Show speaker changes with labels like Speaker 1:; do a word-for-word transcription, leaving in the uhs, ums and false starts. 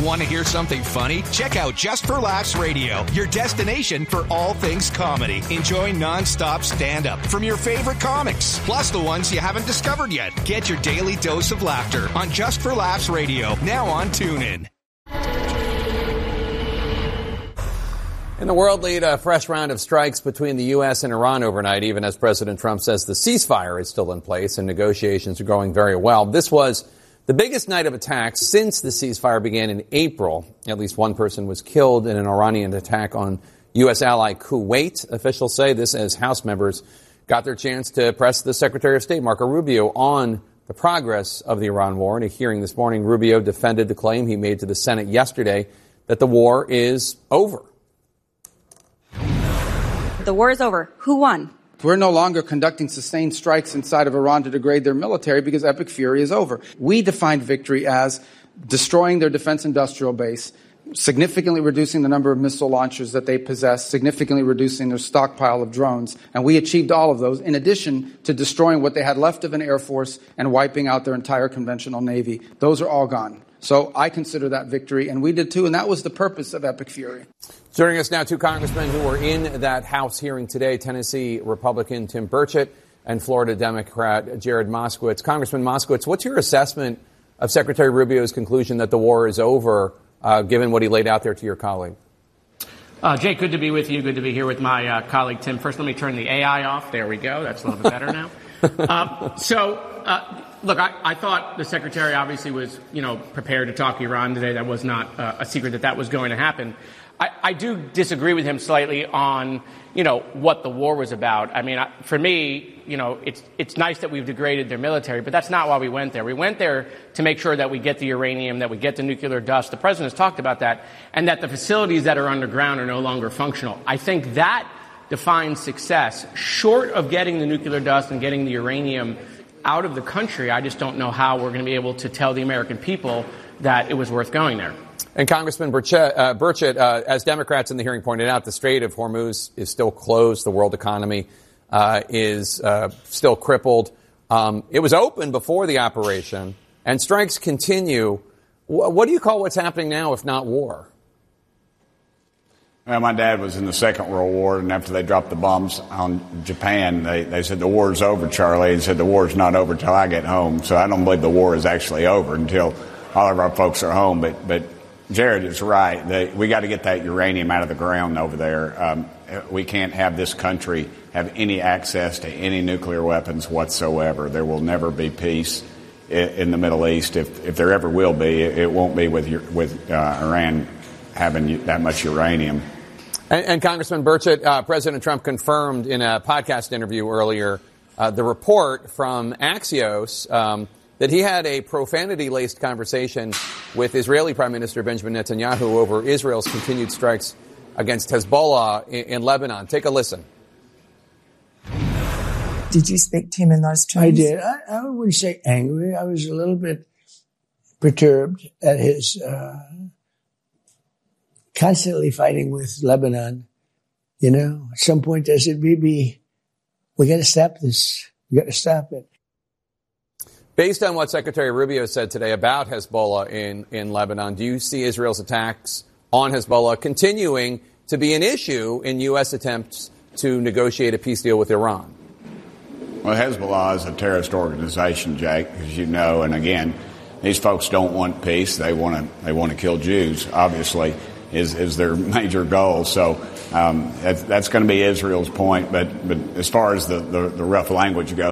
Speaker 1: Want to hear something funny? Check out Just for Laughs Radio, your destination for all things comedy. Enjoy nonstop stand-up from your favorite comics, plus the ones you haven't discovered yet. Get your daily dose of laughter on Just for Laughs Radio, now on TuneIn.
Speaker 2: In the world lead, a fresh round of strikes between the U S and Iran overnight, even as President Trump says the ceasefire is still in place and negotiations are going very well. This was the biggest night of attacks since the ceasefire began in April. At least one person was killed in an Iranian attack on U S ally Kuwait. Officials say this as House members got their chance to press the Secretary of State, Marco Rubio, on the progress of the Iran war. In a hearing this morning, Rubio defended the claim he made to the Senate yesterday that the war is over.
Speaker 3: The war is over. Who won?
Speaker 4: We're no longer conducting sustained strikes inside of Iran to degrade their military because Epic Fury is over. We defined victory as destroying their defense industrial base, significantly reducing the number of missile launchers that they possess, significantly reducing their stockpile of drones. And we achieved all of those, in addition to destroying what they had left of an air force and wiping out their entire conventional navy. Those are all gone. So I consider that victory, and we did too, and that was the purpose of Epic Fury.
Speaker 2: Joining us now, two congressmen who were in that House hearing today, Tennessee Republican Tim Burchett and Florida Democrat Jared Moskowitz. Congressman Moskowitz, what's your assessment of Secretary Rubio's conclusion that the war is over, uh, given what he laid out there to your colleague?
Speaker 5: Uh, Jake, good to be with you. Good to be here with my uh, colleague Tim. First, let me turn the A I off. There we go. That's a little bit better now. Uh, so, uh, look, I, I thought the Secretary obviously was, you know, prepared to talk Iran today. That was not uh, a secret that that was going to happen. I, I do disagree with him slightly on, you know, what the war was about. I mean, I, for me, you know, it's it's nice that we've degraded their military, but that's not why we went there. We went there to make sure that we get the uranium, that we get the nuclear dust. The President has talked about that, and that the facilities that are underground are no longer functional. I think that defines success. Short of getting the nuclear dust and getting the uranium out of the country, I just don't know how we're going to be able to tell the American people that it was worth going there.
Speaker 2: And Congressman Burchett, uh, Burchett uh, as Democrats in the hearing pointed out, the Strait of Hormuz is still closed. The world economy uh, is uh, still crippled. Um, it was open before the operation, and strikes continue. W- what do you call what's happening now, if not war?
Speaker 6: Well, my dad was in the Second World War, and after they dropped the bombs on Japan, they, they said, the war's over, Charlie. He said, the war's not over till I get home. So I don't believe the war is actually over until all of our folks are home. But, but Jared is right. They, we got to get that uranium out of the ground over there. Um, we can't have this country have any access to any nuclear weapons whatsoever. There will never be peace in, in the Middle East. If, if there ever will be, it, it won't be with, with uh, Iran having that much uranium.
Speaker 2: And, and Congressman Burchett, uh, President Trump confirmed in a podcast interview earlier uh, the report from Axios um, that he had a profanity-laced conversation with Israeli Prime Minister Benjamin Netanyahu over Israel's continued strikes against Hezbollah in, in Lebanon. Take a listen.
Speaker 7: Did you speak to him in those terms?
Speaker 8: I did. I, I wouldn't say angry. I was a little bit perturbed at his uh, constantly fighting with Lebanon. You know, at some point I said, Bibi, we got to stop this. We got to stop it.
Speaker 2: Based on what Secretary Rubio said today about Hezbollah in, in Lebanon, do you see Israel's attacks on Hezbollah continuing to be an issue in U S attempts to negotiate a peace deal with Iran?
Speaker 6: Well, Hezbollah is a terrorist organization, Jake, as you know, and again, these folks don't want peace. They want to they want to kill Jews, obviously, is, is their major goal. So um, that's, that's going to be Israel's point. But, but as far as the, the, the rough language goes,